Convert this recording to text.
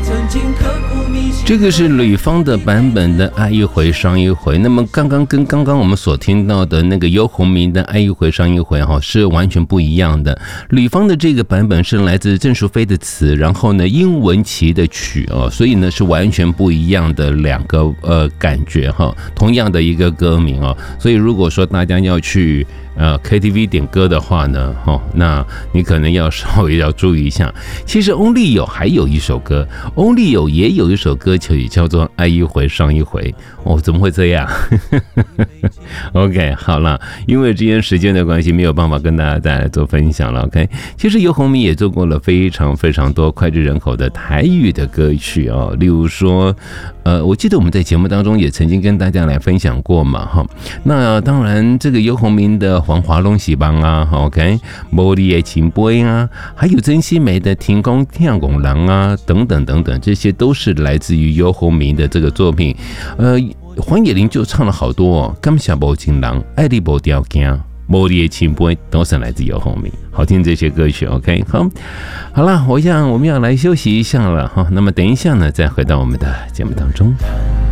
这个是吕方的版本的《爱一回伤一回》，那么刚刚我们所听到的那个游鸿明的《爱一回伤一回》是完全不一样的。吕方的这个版本是来自郑淑菲的词，然后呢殷文琪的曲所以呢是完全不一样的两个感觉同样的一个歌名所以如果说大家要去KTV 点歌的话呢那你可能要稍微要注意一下。其实 Only 有还有一首歌 ，Only 有也有一首歌曲叫做《爱一回伤一回》怎么会这样？OK， 好了，因为今天时间的关系，没有办法跟大家再来做分享了。OK， 其实游鸿明也做过了非常非常多脍炙人口的台语的歌曲例如说，我记得我们在节目当中也曾经跟大家来分享过嘛那当然，这个游鸿明的《黄华龙喜帮》OK， 茉莉的情杯还有曾希梅的《天公天公郎》等等等等，这些都是来自于游鸿明的这个作品。黄野玲就唱了好多感谢无情人，爱你无条件，茉莉的情杯都是来自游鸿明，好听这些歌曲。OK， 好了，我想我们要来休息一下了那么等一下呢，再回到我们的节目当中。